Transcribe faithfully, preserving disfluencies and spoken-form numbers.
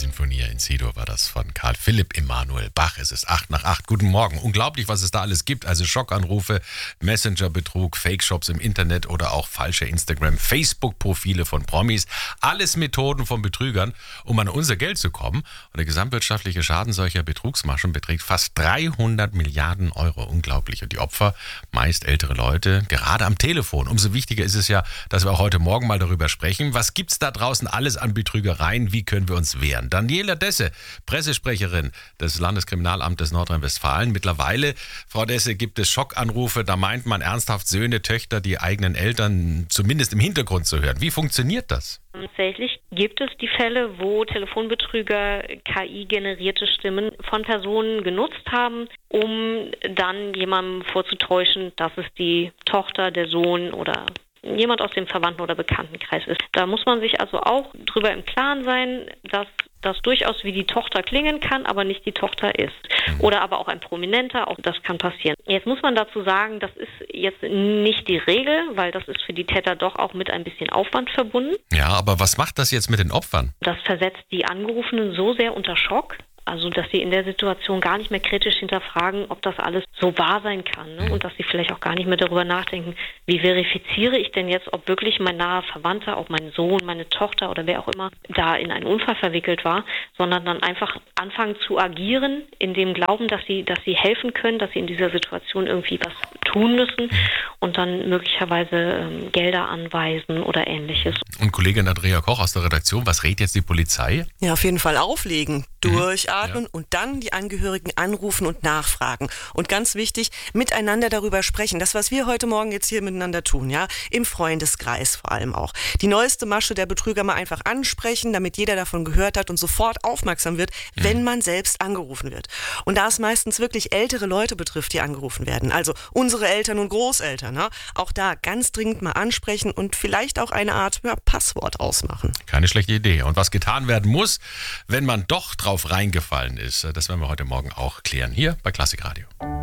Sinfonie in C-Dur war das von Karl Philipp Emanuel Bach. Es ist acht nach acht. Guten Morgen. Unglaublich, was es da alles gibt. Also Schockanrufe, Messenger-Betrug, Fake-Shops im Internet oder auch falsche Instagram-Facebook-Profile von Promis. Alles Methoden von Betrügern, um an unser Geld zu kommen. Und der gesamtwirtschaftliche Schaden solcher Betrugsmaschen beträgt fast dreihundert Milliarden Euro. Unglaublich. Und die Opfer, meist ältere Leute, gerade am Telefon. Umso wichtiger ist es ja, dass wir auch heute Morgen mal darüber sprechen. Was gibt's da draußen alles an Betrügereien? Wie können wir uns wehren? Daniela Desse, Pressesprecherin des Landeskriminalamtes Nordrhein-Westfalen. Mittlerweile, Frau Desse, gibt es Schockanrufe. Da meint man ernsthaft Söhne, Töchter, die eigenen Eltern zumindest im Hintergrund zu hören. Wie funktioniert das? Tatsächlich gibt es die Fälle, wo Telefonbetrüger K I-generierte Stimmen von Personen genutzt haben, um dann jemandem vorzutäuschen, dass es die Tochter, der Sohn oder jemand aus dem Verwandten- oder Bekanntenkreis ist. Da muss man sich also auch drüber im Klaren sein, dass das durchaus wie die Tochter klingen kann, aber nicht die Tochter ist. Oder aber auch ein Prominenter, auch das kann passieren. Jetzt muss man dazu sagen, das ist jetzt nicht die Regel, weil das ist für die Täter doch auch mit ein bisschen Aufwand verbunden. Ja, aber was macht das jetzt mit den Opfern? Das versetzt die Angerufenen so sehr unter Schock, also dass sie in der Situation gar nicht mehr kritisch hinterfragen, ob das alles so wahr sein kann. Ne? Und dass sie vielleicht auch gar nicht mehr darüber nachdenken, wie verifiziere ich denn jetzt, ob wirklich mein naher Verwandter, ob mein Sohn, meine Tochter oder wer auch immer da in einen Unfall verwickelt war, sondern dann einfach anfangen zu agieren, in dem Glauben, dass sie, dass sie helfen können, dass sie in dieser Situation irgendwie was tun müssen und dann möglicherweise ähm, Gelder anweisen oder Ähnliches. Und Kollegin Andrea Koch aus der Redaktion, was rät jetzt die Polizei? Ja, auf jeden Fall auflegen, durchatmen Ja. und dann die Angehörigen anrufen und nachfragen. Und ganz wichtig, miteinander darüber sprechen. Das, was wir heute Morgen jetzt hier miteinander tun, ja, im Freundeskreis vor allem auch. Die neueste Masche der Betrüger mal einfach ansprechen, damit jeder davon gehört hat und sofort aufmerksam wird, wenn man selbst angerufen wird. Und da es meistens wirklich ältere Leute betrifft, die angerufen werden, also unsere Eltern und Großeltern, ne, auch da ganz dringend mal ansprechen und vielleicht auch eine Art ja, Passwort ausmachen. Keine schlechte Idee. Und was getan werden muss, wenn man doch drauf reingefallen ist, das werden wir heute Morgen auch klären, hier bei Klassik Radio.